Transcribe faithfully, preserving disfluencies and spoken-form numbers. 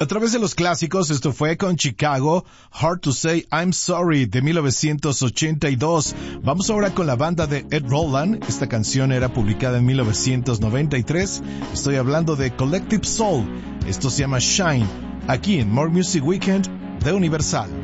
A través de los clásicos, esto fue con Chicago, Hard to Say I'm Sorry, de mil novecientos ochenta y dos. Vamos ahora con la banda de Ed Roland. Esta canción era publicada en mil novecientos noventa y tres. Estoy hablando de Collective Soul. Esto se llama Shine, aquí en More Music Weekend de Universal.